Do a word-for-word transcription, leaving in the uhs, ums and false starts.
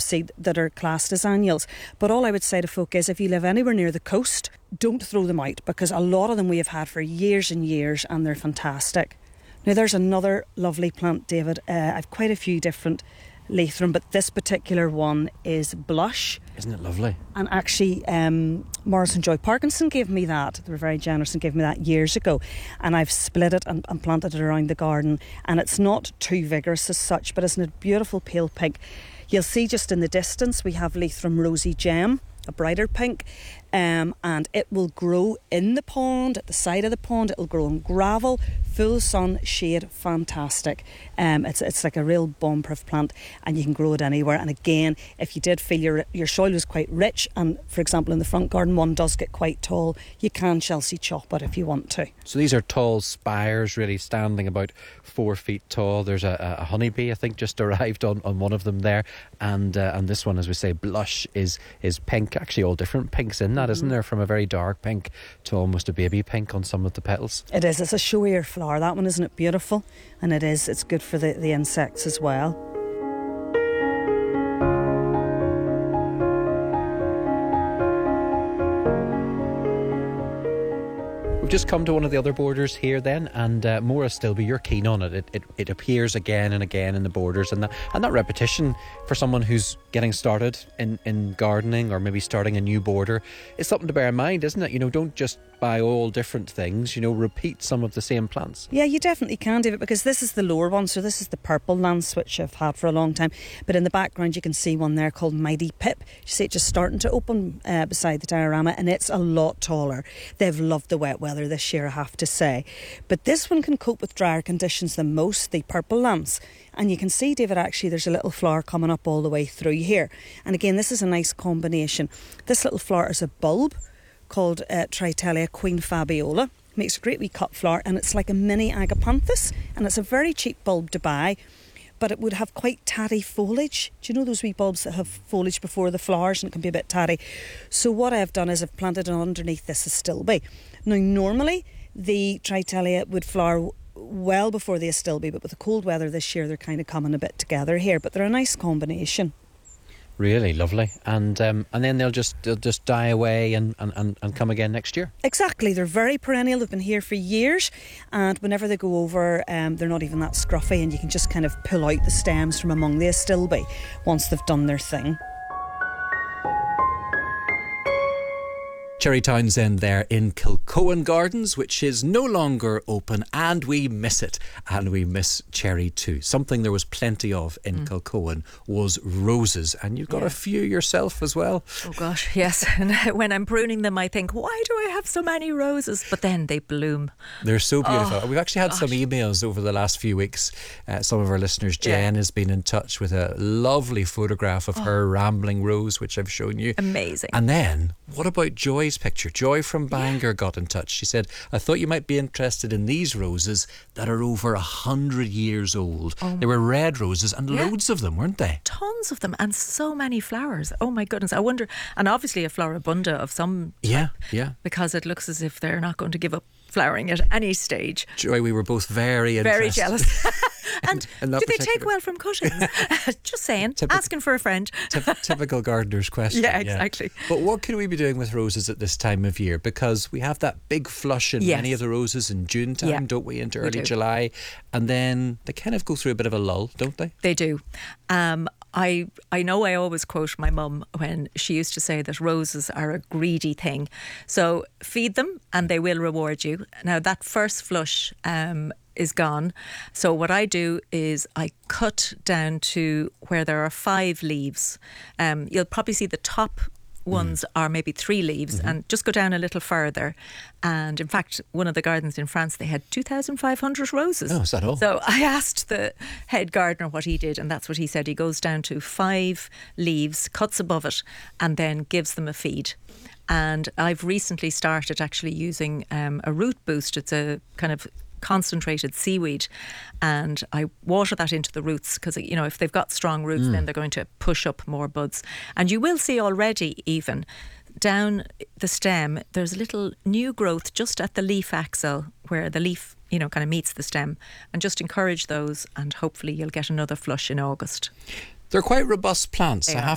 seed that are classed as annuals. But all I would say to folk is, if you live anywhere near the coast, don't throw them out, because a lot of them we have had for years and years, and they're fantastic. Now there's another lovely plant, David. Uh, I've quite a few different Leithrum, but this particular one is Blush. Isn't it lovely? And actually, um, Morrison Joy Parkinson gave me that. They were very generous and gave me that years ago. And I've split it and, and planted it around the garden. And it's not too vigorous as such, but it's a beautiful pale pink. You'll see just in the distance we have Leithrum Rosy Gem, a brighter pink, um, and it will grow in the pond, at the side of the pond. It'll grow in gravel, full sun, shade, fantastic. Um, it's it's like a real bomb-proof plant, and you can grow it anywhere. And again, if you did feel your your soil was quite rich, and for example in the front garden one does get quite tall, you can Chelsea chop it if you want to. So these are tall spires, really standing about four feet tall. There's a, a honeybee, I think, just arrived on, on one of them there, and uh, and this one, as we say, Blush, is is pink. Actually, all different pinks in that, mm-hmm. isn't there? From a very dark pink to almost a baby pink on some of the petals. It is. It's a showier flower. That one, isn't it beautiful? And it is. It's good for the, the insects as well. We've just come to one of the other borders here then, and uh, Maura Stilby, you're keen on it. It, it. it appears again and again in the borders, and that, and that repetition for someone who's getting started in, in gardening, or maybe starting a new border, is something to bear in mind, isn't it? You know, don't just buy all different things, you know, repeat some of the same plants. Yeah, you definitely can, David, because this is the lower one, so this is the purple lance, which I've had for a long time, but in the background you can see one there called Mighty Pip. You see it just starting to open uh, beside the diorama, and it's a lot taller. They've loved the wet weather this year, I have to say, but this one can cope with drier conditions than most, the purple lance. And you can see, David, actually there's a little flower coming up all the way through here, and again this is a nice combination. This little flower is a bulb called uh, Tritelia Queen Fabiola. Makes a great wee cut flower, and it's like a mini agapanthus, and it's a very cheap bulb to buy, but it would have quite tatty foliage. Do you know those wee bulbs that have foliage before the flowers, and it can be a bit tatty? So what I've done is I've planted it underneath this Astilbe. Now normally the Tritelia would flower well before the Astilbe, but with the cold weather this year they're kind of coming a bit together here, but they're a nice combination. Really lovely. And um, and then they'll just they'll just die away and, and, and, and come again next year. Exactly. They're very perennial. They've been here for years, and whenever they go over, um, they're not even that scruffy, and you can just kind of pull out the stems from among the Astilbe once they've done their thing. Cherry Townsend there in Kilcohen Gardens, which is no longer open, and we miss it, and we miss cherry too. Something there was plenty of in mm. Kilcohen was roses, and you've got yeah. a few yourself as well. Oh gosh, yes. And when I'm pruning them I think, why do I have so many roses? But then they bloom. They're so beautiful. Oh, We've actually had gosh. some emails over the last few weeks. Uh, some of our listeners, Jen yeah. has been in touch with a lovely photograph of oh. her rambling rose, which I've shown you. Amazing. And then, what about Joy's picture? Joy from Bangor yeah. got in touch. She said, I thought you might be interested in these roses that are over a hundred years old. Oh. They were red roses, and yeah. loads of them, weren't they? Tons of them, and so many flowers. Oh my goodness. I wonder, and obviously a floribunda of some type, yeah, yeah, because it looks as if they're not going to give up flowering at any stage. Joy, we were both very interested. Very jealous. And in, in do they take well from cuttings? Just saying, Typic- asking for a friend. T- typical gardener's question. Yeah, exactly. Yeah. But what can we be doing with roses at this time of year? Because we have that big flush in yes. many of the roses in June time, yeah. don't we, into early we July, and then they kind of go through a bit of a lull, don't they? They do. Um, I I know I always quote my mum when she used to say that roses are a greedy thing. So feed them and they will reward you. Now that first flush um, is gone. So what I do is I cut down to where there are five leaves. Um, you'll probably see the top ones mm. are maybe three leaves, mm-hmm. and just go down a little further. And in fact, one of the gardens in France, they had two thousand five hundred roses. Oh, is that all? So I asked the head gardener what he did, and that's what he said. He goes down to five leaves, cuts above it, and then gives them a feed. And I've recently started actually using um, a root boost. It's a kind of concentrated seaweed, and I water that into the roots because, you know, if they've got strong roots mm. then they're going to push up more buds. And you will see already, even down the stem, there's a little new growth just at the leaf axil where the leaf, you know, kind of meets the stem, and just encourage those, and hopefully you'll get another flush in August. They're quite robust plants, They I are. have